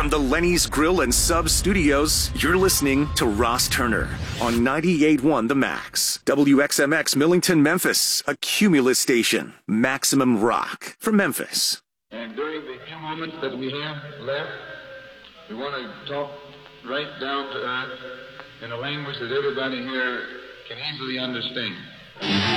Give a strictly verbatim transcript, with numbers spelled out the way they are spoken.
From the Lenny's Grill and Sub Studios, you're listening to Ross Turner on ninety-eight point one The Max. W X M X Millington, Memphis, a Cumulus station. Maximum rock from Memphis. And during the few moments that we have left, we want to talk right down to earth in a language that everybody here can easily understand.